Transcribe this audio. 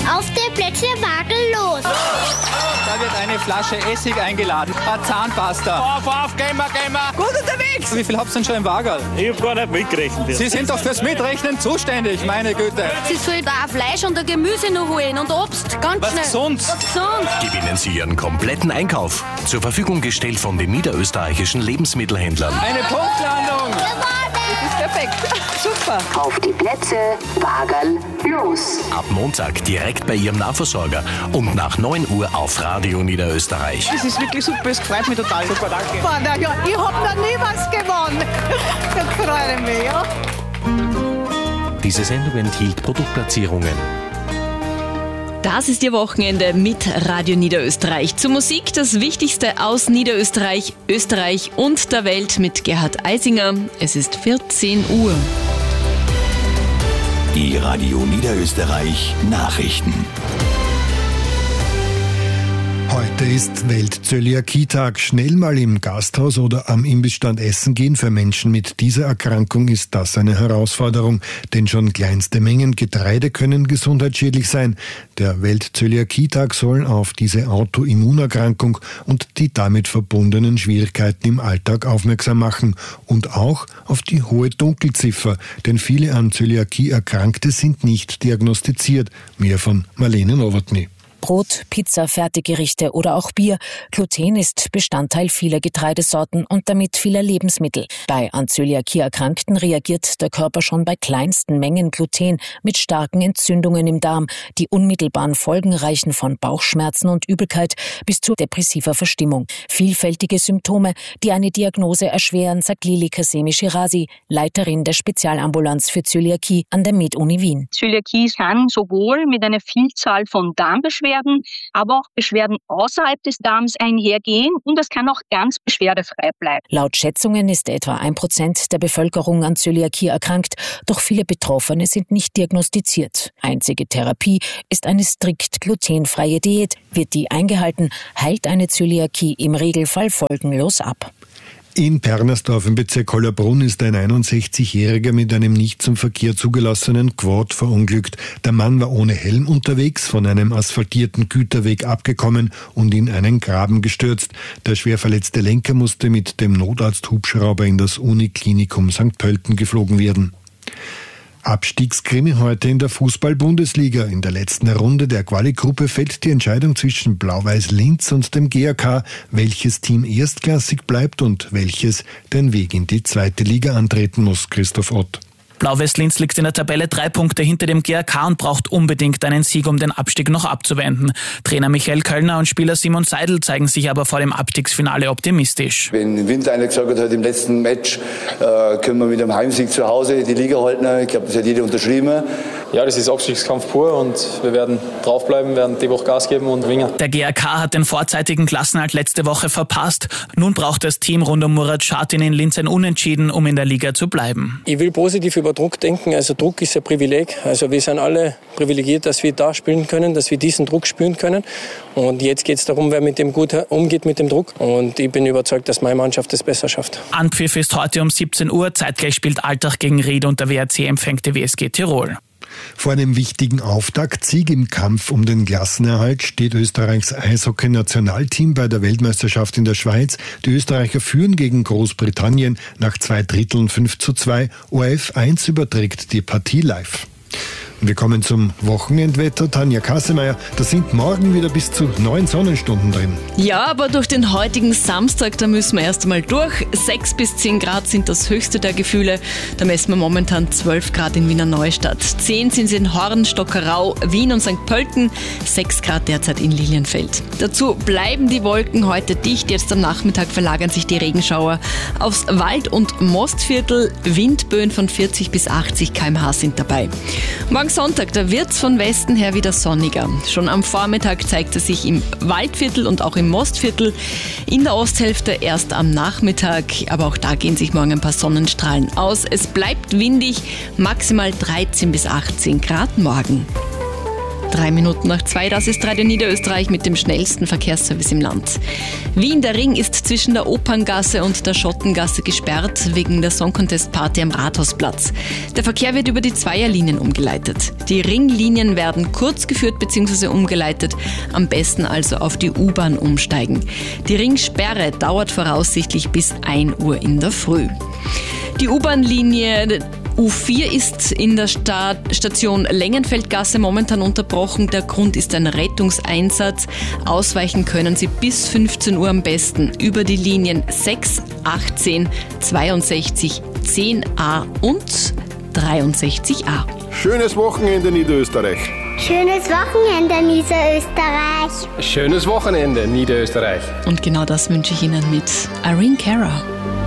Auf die Plätze, Wagel los. Da wird eine Flasche Essig eingeladen, eine Zahnpasta. Auf, gehen wir. Gut unterwegs. Wie viel habt ihr denn schon im Wagel? Ich hab gar nicht mitgerechnet. Sie sind doch fürs Mitrechnen zuständig, meine Güte. Sie soll da auch Fleisch und ein Gemüse noch holen und Obst, ganz Was schnell. gesund. Was gesund. Gewinnen Sie Ihren kompletten Einkauf. Zur Verfügung gestellt von den niederösterreichischen Lebensmittelhändlern. Eine Punktlandung. Gewonnen. ist perfekt. Super. Auf die Plätze, Wagel, los. Ab Montag direkt bei Ihrem Nahversorger und nach 9 Uhr auf Radio Niederösterreich. Das ist wirklich super, es freut mich total. Super, danke. Boah, ja, ich hab noch nie was gewonnen. Das freut mich, ja. Diese Sendung enthielt Produktplatzierungen. Das ist Ihr Wochenende mit Radio Niederösterreich. Zur Musik das Wichtigste aus Niederösterreich, Österreich und der Welt mit Gerhard Eisinger. Es ist 14 Uhr. Die Radio Niederösterreich Nachrichten. Heute ist Welt-Zöliakie-Tag. Schnell mal im Gasthaus oder am Imbissstand essen gehen. Für Menschen mit dieser Erkrankung ist das eine Herausforderung. Denn schon kleinste Mengen Getreide können gesundheitsschädlich sein. Der Welt-Zöliakie-Tag soll auf diese Autoimmunerkrankung und die damit verbundenen Schwierigkeiten im Alltag aufmerksam machen. Und auch auf die hohe Dunkelziffer. Denn viele an Zöliakie Erkrankte sind nicht diagnostiziert. Mehr von Marlene Nowotny. Brot, Pizza, Fertiggerichte oder auch Bier. Gluten ist Bestandteil vieler Getreidesorten und damit vieler Lebensmittel. Bei an Zöliakie Erkrankten reagiert der Körper schon bei kleinsten Mengen Gluten mit starken Entzündungen im Darm. Die unmittelbaren Folgen reichen von Bauchschmerzen und Übelkeit bis zu depressiver Verstimmung. Vielfältige Symptome, die eine Diagnose erschweren, sagt Lili Kasemi-Shirazi, Leiterin der Spezialambulanz für Zöliakie an der Med-Uni Wien. Zöliakie kann sowohl mit einer Vielzahl von Darmbeschwerden, aber auch Beschwerden außerhalb des Darms einhergehen und es kann auch ganz beschwerdefrei bleiben. Laut Schätzungen ist etwa 1% der Bevölkerung an Zöliakie erkrankt, doch viele Betroffene sind nicht diagnostiziert. Einzige Therapie ist eine strikt glutenfreie Diät. Wird die eingehalten, heilt eine Zöliakie im Regelfall folgenlos ab. In Pernersdorf im Bezirk Hollerbrunn ist ein 61-Jähriger mit einem nicht zum Verkehr zugelassenen Quad verunglückt. Der Mann war ohne Helm unterwegs, von einem asphaltierten Güterweg abgekommen und in einen Graben gestürzt. Der schwer verletzte Lenker musste mit dem Notarzt-Hubschrauber in das Uniklinikum St. Pölten geflogen werden. Abstiegskrimi heute in der Fußball-Bundesliga. In der letzten Runde der Quali-Gruppe fällt die Entscheidung zwischen Blau-Weiß Linz und dem GAK, welches Team erstklassig bleibt und welches den Weg in die zweite Liga antreten muss. Christoph Ott. Blau-Weiß Linz liegt in der Tabelle 3 Punkte hinter dem GAK und braucht unbedingt einen Sieg, um den Abstieg noch abzuwenden. Trainer Michael Kölner und Spieler Simon Seidel zeigen sich aber vor dem Abstiegsfinale optimistisch. Wenn Winter einer gesagt hat, im letzten Match können wir mit einem Heimsieg zu Hause die Liga halten, ich glaube, das hat jeder unterschrieben. Ja, das ist Abstiegskampf pur und wir werden draufbleiben, werden die Woche Gas geben und ringen. Der GAK hat den vorzeitigen Klassenerhalt letzte Woche verpasst. Nun braucht das Team rund um Murat Şahin in Linz ein Unentschieden, um in der Liga zu bleiben. Ich will positiv über Druck denken. Also Druck ist ein Privileg. Also wir sind alle privilegiert, dass wir da spielen können, dass wir diesen Druck spüren können. Und jetzt geht es darum, wer mit dem gut umgeht mit dem Druck. Und ich bin überzeugt, dass meine Mannschaft das besser schafft. Anpfiff ist heute um 17 Uhr. Zeitgleich spielt Altach gegen Ried und der WRC empfängt die WSG Tirol. Vor einem wichtigen Auftaktsieg im Kampf um den Klassenerhalt steht Österreichs Eishockey-Nationalteam bei der Weltmeisterschaft in der Schweiz. Die Österreicher führen gegen Großbritannien nach 2 Dritteln 5:2. ORF 1 überträgt die Partie live. Wir kommen zum Wochenendwetter. Tanja Kassemeyer, da sind morgen wieder bis zu 9 Sonnenstunden drin. Ja, aber durch den heutigen Samstag, da müssen wir erst einmal durch. 6 bis 10 Grad sind das höchste der Gefühle. Da messen wir momentan 12 Grad in Wiener Neustadt. 10 sind es in Horn, Stockerau, Wien und St. Pölten. 6 Grad derzeit in Lilienfeld. Dazu bleiben die Wolken heute dicht. Jetzt am Nachmittag verlagern sich die Regenschauer aufs Wald- und Mostviertel. Windböen von 40 bis 80 km/h sind dabei. Morgen Sonntag, da wird's von Westen her wieder sonniger. Schon am Vormittag zeigt es sich im Waldviertel und auch im Mostviertel. In der Osthälfte erst am Nachmittag, aber auch da gehen sich morgen ein paar Sonnenstrahlen aus. Es bleibt windig, maximal 13 bis 18 Grad morgen. 2:03, das ist Radio Niederösterreich mit dem schnellsten Verkehrsservice im Land. Wien, der Ring ist zwischen der Operngasse und der Schottengasse gesperrt wegen der Song Contest Party am Rathausplatz. Der Verkehr wird über die Zweierlinien umgeleitet. Die Ringlinien werden kurz geführt bzw. umgeleitet, am besten also auf die U-Bahn umsteigen. Die Ringsperre dauert voraussichtlich bis 1 Uhr in der Früh. Die U-Bahn-Linie U4 ist in der Station Lengenfeldgasse momentan unterbrochen. Der Grund ist ein Rettungseinsatz. Ausweichen können Sie bis 15 Uhr am besten über die Linien 6, 18, 62, 10a und 63a. Schönes Wochenende Niederösterreich. Schönes Wochenende, Niederösterreich. Schönes Wochenende, Niederösterreich. Und genau das wünsche ich Ihnen mit Irene Cara.